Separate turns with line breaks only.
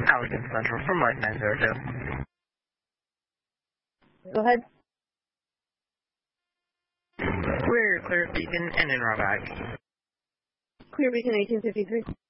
Allegan Central from Mike 902.
Go ahead.
We're Clear Beacon and in Rawback.
Clear Beacon 1853.